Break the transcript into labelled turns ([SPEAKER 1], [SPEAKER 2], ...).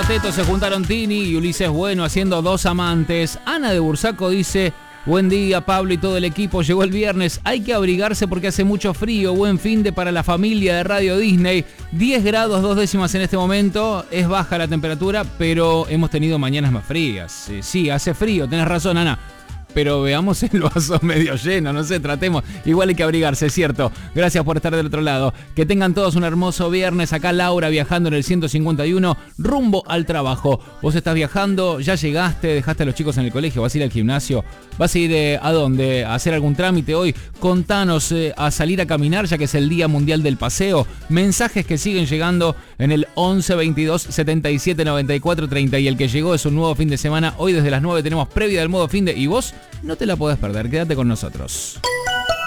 [SPEAKER 1] cuarteto se juntaron Tini y Ulises Bueno haciendo Dos Amantes. Ana de Bursaco dice: buen día, Pablo y todo el equipo. Llegó el viernes, hay que abrigarse porque hace mucho frío. Buen finde para la familia de Radio Disney. 10 grados 2 décimas en este momento. Es baja la temperatura, pero hemos tenido mañanas más frías. Sí, hace frío, tenés razón, Ana. Pero veamos el vaso medio lleno, no sé, tratemos. Igual hay que abrigarse, es cierto. Gracias por estar del otro lado. Que tengan todos un hermoso viernes. Acá Laura viajando en el 151 rumbo al trabajo. Vos estás viajando, ya llegaste, dejaste a los chicos en el colegio, vas a ir al gimnasio, vas a ir ¿a dónde? ¿A hacer algún trámite hoy? Contanos, a salir a caminar ya que es el Día Mundial del Paseo. Mensajes que siguen llegando en el 11 22 77 94 30 y el que llegó es un nuevo fin de semana. Hoy desde las 9 tenemos previa del modo fin de y vos no te la podés perder, quédate con nosotros.